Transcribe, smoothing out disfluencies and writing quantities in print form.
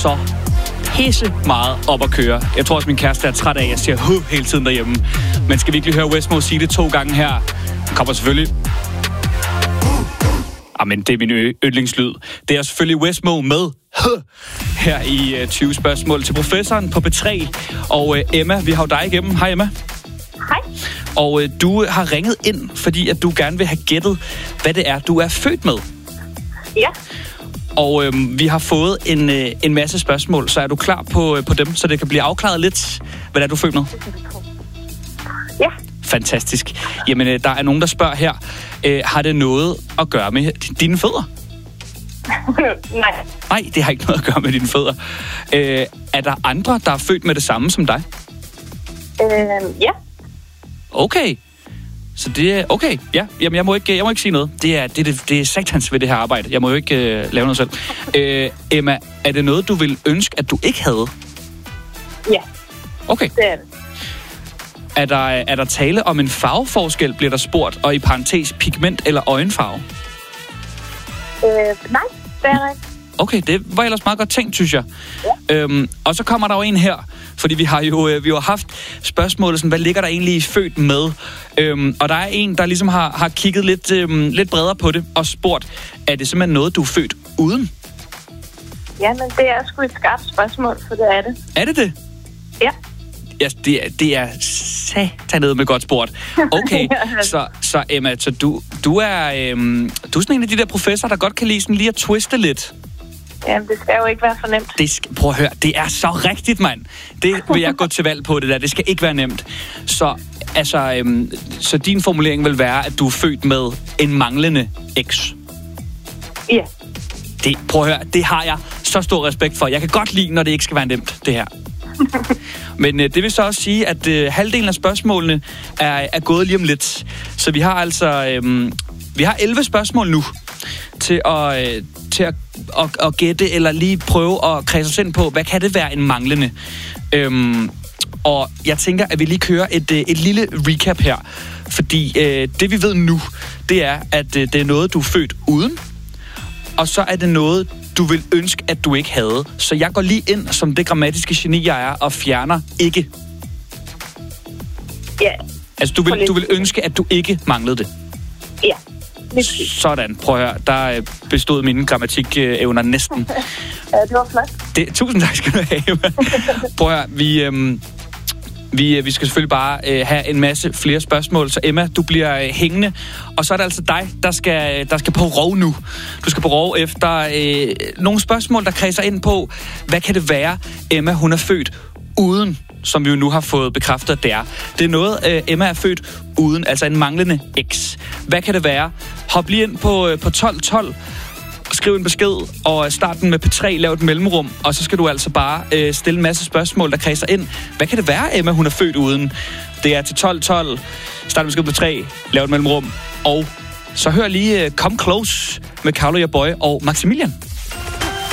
så pisse meget op at køre. Jeg tror også, min kæreste er træt af, at jeg siger hele tiden derhjemme. Men skal vi ikke lige høre Westmo sige det 2 gange her? Den kommer selvfølgelig. Men det er min yndlingslyd. Det er selvfølgelig Westmo med her i 20 spørgsmål til professoren på B3. Og Emma, vi har jo dig igennem. Hej Emma. Hej. Og du har ringet ind, fordi at du gerne vil have gættet, hvad det er, du er født med. Ja. Og vi har fået en masse spørgsmål, så er du klar på dem, så det kan blive afklaret lidt, hvad det er, du er født med? Ja. Fantastisk. Jamen, der er nogen, der spørger her, har det noget at gøre med dine fødder? Nej. Nej, det har ikke noget at gøre med dine fødder. Er der andre, der er født med det samme som dig? Ja. Okay. Så det er okay. Ja, jamen jeg må ikke sige noget. Det er satans ved det her arbejde. Jeg må jo ikke lave noget selv. Emma, er det noget du ville ønske at du ikke havde? Ja. Okay. Det er det. Er der tale om en farveforskel, bliver der spurgt, og i parentes pigment eller øjenfarve? Nej, det er det. Okay, det var ellers meget godt tænkt, synes jeg. Ja. Og så kommer der jo en her, fordi vi har haft spørgsmålet, sådan, hvad ligger der egentlig født med? Og der er en, der ligesom har kigget lidt bredere på det og spurgt, er det simpelthen noget, du er født uden? Ja, men det er sgu et skarpt spørgsmål, for det er det. Er det det? Ja. Ja, det er satanet med godt spurgt. Okay, så Emma, så du er sådan en af de der professorer, der godt kan lide sådan lige at twiste lidt. Jamen, det skal jo ikke være for nemt. Prøv at høre, det er så rigtigt, mand. Det vil jeg gå til valg på, det der. Det skal ikke være nemt. Så din formulering vil være, at du er født med en manglende X. Ja. Prøv at høre, det har jeg så stor respekt for. Jeg kan godt lide, når det ikke skal være nemt, det her. Men det vil så også sige, at halvdelen af spørgsmålene er gået lige om lidt. Så vi har altså vi har 11 spørgsmål nu til at gætte eller lige prøve at kredse os ind på, hvad kan det være en manglende? Og jeg tænker, at vi lige kører et lille recap her. Fordi det vi ved nu, det er, at det er noget, du er født uden. Og så er det noget, du vil ønske, at du ikke havde. Så jeg går lige ind som det grammatiske geni, jeg er, og fjerner ikke. Ja. Altså, du vil ønske, at du ikke manglede det. Ja. Sådan, prøv at høre. Der bestod mine grammatikevner næsten. Ja, det var flot. Tusind tak skal du have. Prøv at høre, vi skal selvfølgelig bare have en masse flere spørgsmål, så Emma, du bliver hængende. Og så er det altså dig, der skal på rov nu. Du skal på rov efter nogle spørgsmål, der kredser ind på, hvad kan det være, Emma, hun er født uden, som vi jo nu har fået bekræftet, at det er. Det er noget, Emma er født uden, altså en manglende X. Hvad kan det være? Hop lige ind på 1212, skriv en besked, og start den med P3, lav et mellemrum, og så skal du altså bare stille en masse spørgsmål, der kredser ind. Hvad kan det være, Emma, hun er født uden? Det er til 1212, start en besked på P3, lav et mellemrum, og så hør lige Come Close med Carlo Your Boy og Maximilian.